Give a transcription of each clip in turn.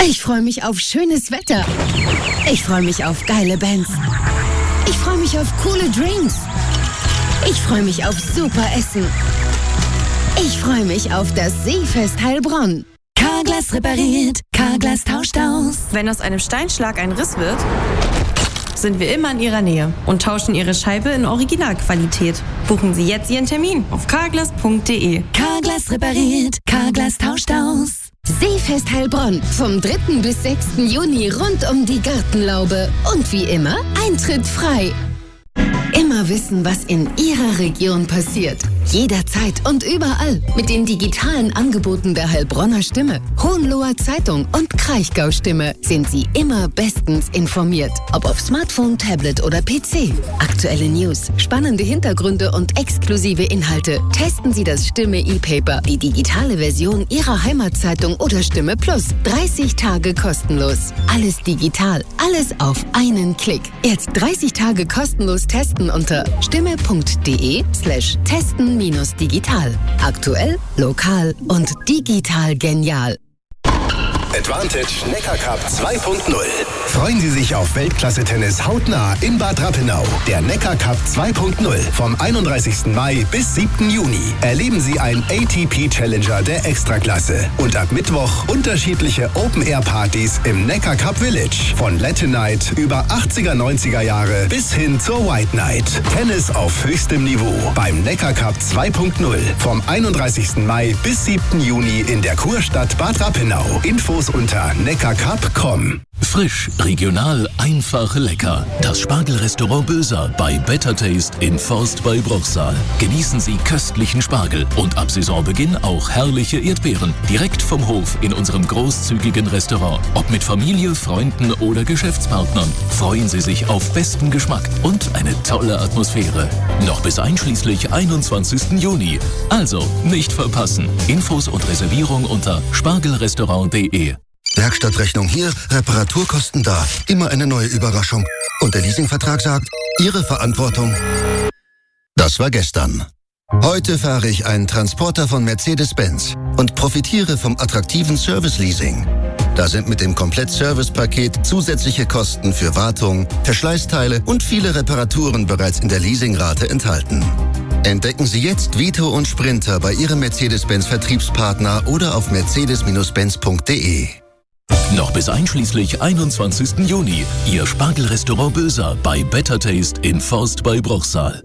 Ich freue mich auf schönes Wetter. Ich freue mich auf geile Bands. Ich freue mich auf coole Drinks. Ich freue mich auf super Essen. Ich freue mich auf das Seefest Heilbronn. Carglass repariert, Carglass tauscht aus. Wenn aus einem Steinschlag ein Riss wird, sind wir immer in Ihrer Nähe und tauschen Ihre Scheibe in Originalqualität. Buchen Sie jetzt Ihren Termin auf carglass.de. Carglass repariert, Carglass tauscht aus. Seefest Heilbronn vom 3. bis 6. Juni rund um die Gartenlaube. Und wie immer, Eintritt frei. Immer wissen, was in Ihrer Region passiert. Jederzeit und überall mit den digitalen Angeboten der Heilbronner Stimme, Hohenloher Zeitung und Kraichgau Stimme sind Sie immer bestens informiert. Ob auf Smartphone, Tablet oder PC. Aktuelle News, spannende Hintergründe und exklusive Inhalte. Testen Sie das Stimme E-Paper, die digitale Version Ihrer Heimatzeitung oder Stimme Plus. 30 Tage kostenlos. Alles digital, alles auf einen Klick. Jetzt 30 Tage kostenlos testen unter stimme.de/testen-digital. Aktuell, lokal und digital genial. Advantage Neckar Cup 2.0. Freuen Sie sich auf Weltklasse-Tennis hautnah in Bad Rappenau. Der Neckar Cup 2.0 vom 31. Mai bis 7. Juni. Erleben Sie ein ATP-Challenger der Extraklasse. Und ab Mittwoch unterschiedliche Open-Air-Partys im Neckar Cup Village. Von Latin Night über 80er, 90er Jahre bis hin zur White Night. Tennis auf höchstem Niveau beim Neckar Cup 2.0 vom 31. Mai bis 7. Juni in der Kurstadt Bad Rappenau. Infos unter neckarcup.com. Frisch, regional, einfach, lecker. Das Spargelrestaurant Böser bei Better Taste in Forst bei Bruchsal. Genießen Sie köstlichen Spargel und ab Saisonbeginn auch herrliche Erdbeeren. Direkt vom Hof in unserem großzügigen Restaurant. Ob mit Familie, Freunden oder Geschäftspartnern. Freuen Sie sich auf besten Geschmack und eine tolle Atmosphäre. Noch bis einschließlich 21. Juni. Also nicht verpassen. Infos und Reservierung unter spargelrestaurant.de. Werkstattrechnung hier, Reparaturkosten da. Immer eine neue Überraschung. Und der Leasingvertrag sagt, Ihre Verantwortung. Das war gestern. Heute fahre ich einen Transporter von Mercedes-Benz und profitiere vom attraktiven Service-Leasing. Da sind mit dem Komplett-Service-Paket zusätzliche Kosten für Wartung, Verschleißteile und viele Reparaturen bereits in der Leasingrate enthalten. Entdecken Sie jetzt Vito und Sprinter bei Ihrem Mercedes-Benz-Vertriebspartner oder auf mercedes-benz.de. Noch bis einschließlich 21. Juni. Ihr Spargelrestaurant Böser bei Better Taste in Forst bei Bruchsal.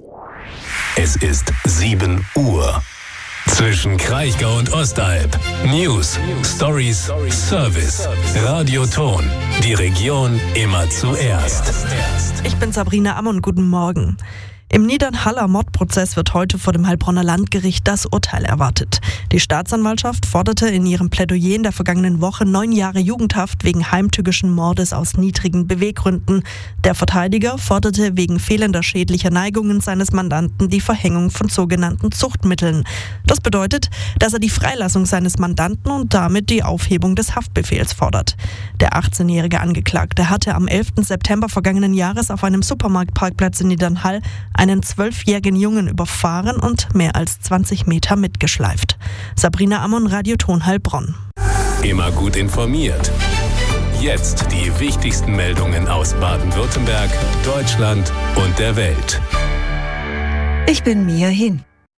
Es ist 7 Uhr. Zwischen Kraichgau und Ostalb. News, Stories, Service, Radioton. Die Region immer zuerst. Ich bin Sabrina Ammon, guten Morgen. Im Niedernhaller Mordprozess wird heute vor dem Heilbronner Landgericht das Urteil erwartet. Die Staatsanwaltschaft forderte in ihrem Plädoyer in der vergangenen Woche 9 Jahre Jugendhaft wegen heimtückischen Mordes aus niedrigen Beweggründen. Der Verteidiger forderte wegen fehlender schädlicher Neigungen seines Mandanten die Verhängung von sogenannten Zuchtmitteln. Das bedeutet, dass er die Freilassung seines Mandanten und damit die Aufhebung des Haftbefehls fordert. Der 18-jährige Angeklagte hatte am 11. September vergangenen Jahres auf einem Supermarktparkplatz in Niedernhall einen 12-jährigen Jungen überfahren und mehr als 20 Meter mitgeschleift. Sabrina Ammon, Radioton Heilbronn. Immer gut informiert. Jetzt die wichtigsten Meldungen aus Baden-Württemberg, Deutschland und der Welt. Ich bin Mia Hin.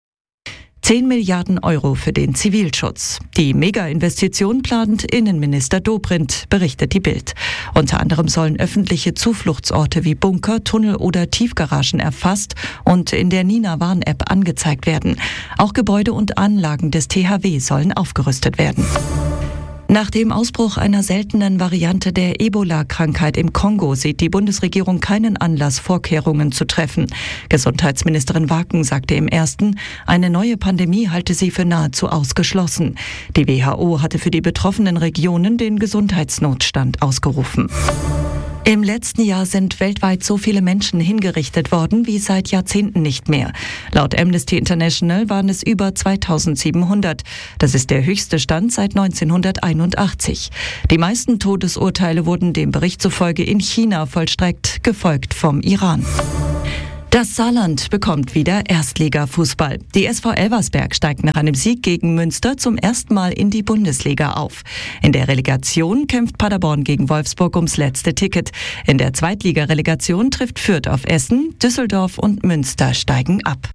10 Milliarden Euro für den Zivilschutz. Die Mega-Investition plant Innenminister Dobrindt, berichtet die Bild. Unter anderem sollen öffentliche Zufluchtsorte wie Bunker, Tunnel oder Tiefgaragen erfasst und in der Nina-Warn-App angezeigt werden. Auch Gebäude und Anlagen des THW sollen aufgerüstet werden. Nach dem Ausbruch einer seltenen Variante der Ebola-Krankheit im Kongo sieht die Bundesregierung keinen Anlass, Vorkehrungen zu treffen. Gesundheitsministerin Waken sagte im Ersten, eine neue Pandemie halte sie für nahezu ausgeschlossen. Die WHO hatte für die betroffenen Regionen den Gesundheitsnotstand ausgerufen. Im letzten Jahr sind weltweit so viele Menschen hingerichtet worden wie seit Jahrzehnten nicht mehr. Laut Amnesty International waren es über 2700. Das ist der höchste Stand seit 1981. Die meisten Todesurteile wurden dem Bericht zufolge in China vollstreckt, gefolgt vom Iran. Das Saarland bekommt wieder Erstligafußball. Die SV Elversberg steigt nach einem Sieg gegen Münster zum ersten Mal in die Bundesliga auf. In der Relegation kämpft Paderborn gegen Wolfsburg ums letzte Ticket. In der Zweitligarelegation trifft Fürth auf Essen, Düsseldorf und Münster steigen ab.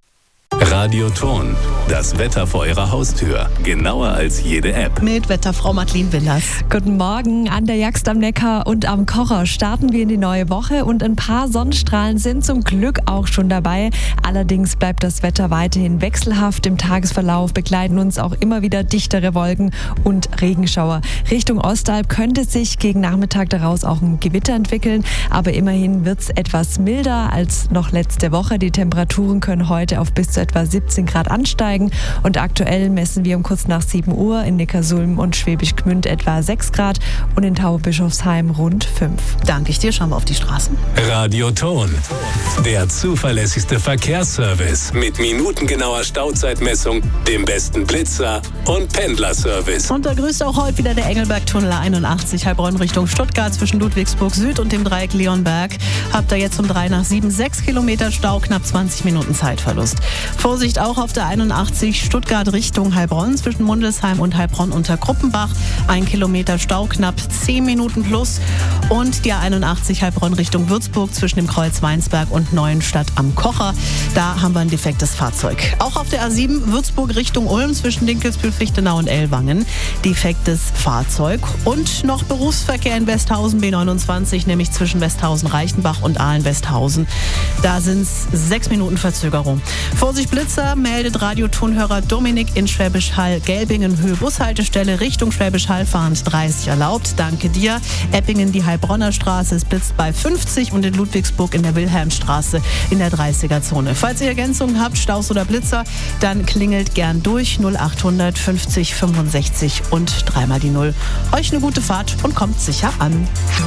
Radioton, das Wetter vor Ihrer Haustür. Genauer als jede App. Mit Wetterfrau Madeleine Willers. Guten Morgen. An der Jagst am Neckar und am Kocher starten wir in die neue Woche und ein paar Sonnenstrahlen sind zum Glück auch schon dabei. Allerdings bleibt das Wetter weiterhin wechselhaft. Im Tagesverlauf begleiten uns auch immer wieder dichtere Wolken und Regenschauer. Richtung Ostalb könnte sich gegen Nachmittag daraus auch ein Gewitter entwickeln, aber immerhin wird es etwas milder als noch letzte Woche. Die Temperaturen können heute auf bis zu etwa 17 Grad ansteigen und aktuell messen wir um kurz nach 7 Uhr in Neckarsulm und Schwäbisch Gmünd etwa 6 Grad und in Tauberbischofsheim rund 5. Danke ich dir, schauen wir auf die Straßen. Radioton, der zuverlässigste Verkehrsservice mit minutengenauer Stauzeitmessung, dem besten Blitzer und Pendlerservice. Und da grüßt auch heute wieder der Engelberg-Tunnel 81 Heilbronn Richtung Stuttgart zwischen Ludwigsburg Süd und dem Dreieck Leonberg. Habt ihr jetzt um 3 nach 7 6 Kilometer Stau, knapp 20 Minuten Zeitverlust. Vorsicht auch auf der 81 Stuttgart Richtung Heilbronn zwischen Mundelsheim und Heilbronn unter Kruppenbach. 1 Kilometer Stau, knapp 10 Minuten plus. Und die 81 Heilbronn Richtung Würzburg zwischen dem Kreuz Weinsberg und Neuenstadt am Kocher. Da haben wir ein defektes Fahrzeug. Auch auf der A7 Würzburg Richtung Ulm zwischen Dinkelsbühl, Fichtenau und Ellwangen. Defektes Fahrzeug. Und noch Berufsverkehr in Westhausen B29, nämlich zwischen Westhausen-Reichenbach und Ahlen-Westhausen. Da sind es 6 Minuten Verzögerung. Vorsicht Blitzer, meldet Radiotonhörer Dominik in Schwäbisch Hall, Gelbingen Höhe Bushaltestelle Richtung Schwäbisch Hall fahrend 30 erlaubt. Danke dir. Eppingen die Heilbronner Straße, es blitzt bei 50 und in Ludwigsburg in der Wilhelmstraße in der 30er-Zone. Falls ihr Ergänzungen habt, Staus oder Blitzer, dann klingelt gern durch 0800 50 65 und 3 die 0. Euch eine gute Fahrt und kommt sicher an.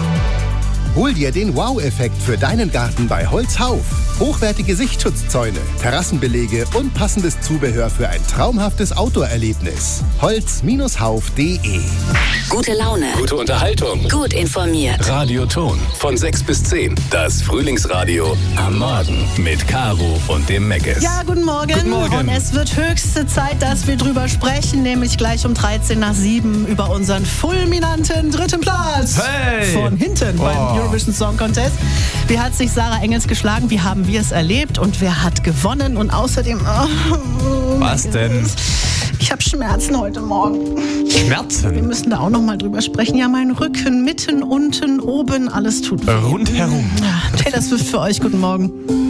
Hol dir den Wow-Effekt für deinen Garten bei Holzhauf. Hochwertige Sichtschutzzäune, Terrassenbelege und passendes Zubehör für ein traumhaftes Outdoor-Erlebnis. Holz-hauf.de. Gute Laune. Gute Unterhaltung. Gut informiert. Radioton von 6 bis 10. Das Frühlingsradio am Morgen mit Caro und dem Meckes. Ja, guten Morgen. Guten Morgen. Und es wird höchste Zeit, dass wir drüber sprechen, nämlich gleich um 13 nach 7 über unseren fulminanten 3. Platz. Hey! Von hinten beim Eurovision Song Contest. Wie hat sich Sarah Engels geschlagen? Wie haben wir es erlebt? Und wer hat gewonnen? Und außerdem... Was denn? Ich habe Schmerzen heute Morgen. Schmerzen? Wir müssen da auch noch mal drüber sprechen. Ja, mein Rücken, mitten, unten, oben, alles tut weh. Rundherum. Ja, Taylor Swift für euch. Guten Morgen.